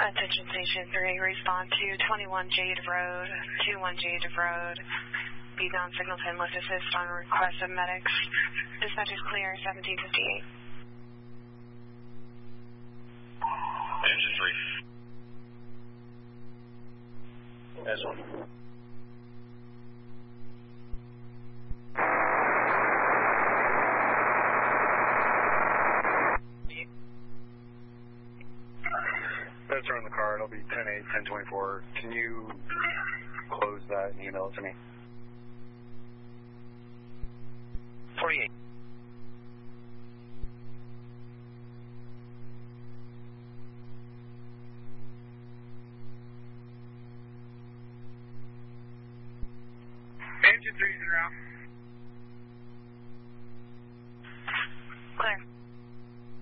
Attention Station 3, respond to 21 Jade Road, 21 Jade Road. Be on signal 10, lift assist on request of medics. Dispatch is clear, 1758. Engine 3. As one. That's on the car. It'll be 10-8, 10-24. Can you close that and email it to me? 48. Engine 3's en route.